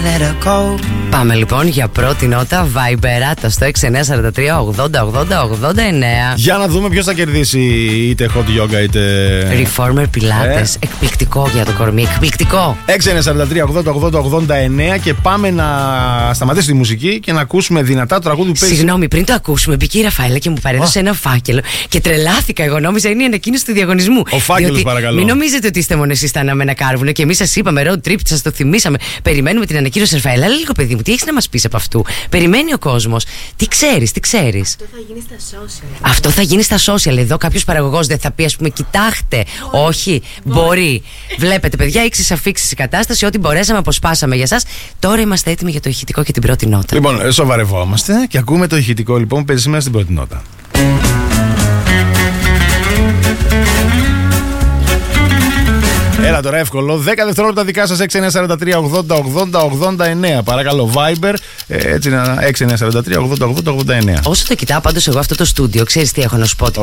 let her go. Πάμε λοιπόν για πρώτη νότα. Viber στο 6943-80-80-89. Για να δούμε ποιος θα κερδίσει, είτε hot yoga είτε Reformer Pilates. Εκπληκτικό για το κορμί. Εκπληκτικό. 6943-80-80-89. Και πάμε να σταματήσει τη μουσική και να ακούσουμε δυνατά το τραγούδι που παίζει. Συγγνώμη, πριν το ακούσουμε, μπήκε η Ραφαέλα και μου παρέδωσε ένα φάκελο και τρελάθηκα. Εγώ νόμιζα είναι η ανακοίνωση του διαγωνισμού. Ο φάκελος, παρακαλώ. Μην νομίζετε ότι είστε μόνο εσείς τα αναμένα κάρβουνα και εμείς σας είπαμε road trip, σας το θυμήσαμε. Περιμένουμε την ανακοίνωση, Ραφαέλα. Αλλά λίγο, παιδί μου, τι έχεις να μας πεις από αυτού? Περιμένει ο κόσμος. Τι ξέρεις, τι ξέρεις? Αυτό θα γίνει στα social. Αυτό θα γίνει στα social. Εδώ κάποιος παραγωγός δεν θα πει, ας πούμε, κοιτάξτε. Όχι, μπορεί. Βλέπετε, παιδιά, ήξεις αφήξεις η κατάσταση. Ό,τι μπορέσαμε, αποσπάσαμε για σας. Τώρα είμαστε έτοιμοι για το ηχητικό και την πρώτη νότα. Λοιπόν, σοβαρευόμαστε και ακούμε το ηχητικό λοιπόν που παίζει σήμερα στην πρώτη νότα. Έλα τώρα, εύκολο. 10 δευτερόλεπτα δικά σας. 6943-80-80-89. Παρακαλώ, Viber. Έτσι, 6943-80-80-89. Όσο το κοιτάω πάντως εγώ αυτό το στούντιο, ξέρεις τι έχω να σου πω?